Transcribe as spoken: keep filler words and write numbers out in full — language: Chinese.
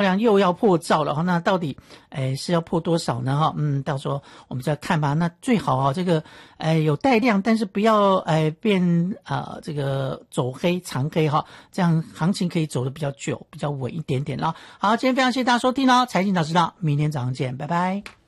量又要破兆了哈，那到底诶是要破多少呢哈？嗯，到时候我们再看吧。那最好啊，这个诶有带量，但是不要诶变啊、呃、这个走黑长黑哈，这样行情可以走得比较久，比较稳一点点啦。好，今天非常谢谢大家收听哦，财经早知道，明天早上见，拜拜。